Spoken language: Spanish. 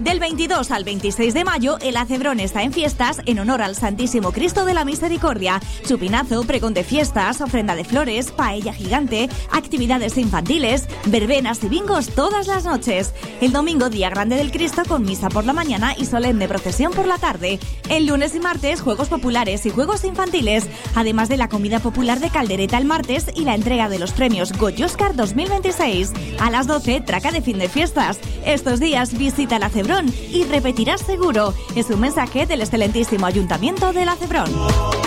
Del 22 al 26 de mayo, el Acebrón está en fiestas en honor al Santísimo Cristo de la Misericordia. Chupinazo, pregón de fiestas, ofrenda de flores, paella gigante, actividades infantiles, verbenas y bingos todas las noches. El domingo, Día Grande del Cristo, con misa por la mañana y solemne procesión por la tarde. El lunes y martes, juegos populares y juegos infantiles, además de la comida popular de caldereta el martes y la entrega de los premios Goya Oscar 2026. A las 12, traca de fin de fiestas. Estos días visita el Acebrón y repetirás seguro. Es un mensaje del excelentísimo Ayuntamiento del Acebrón.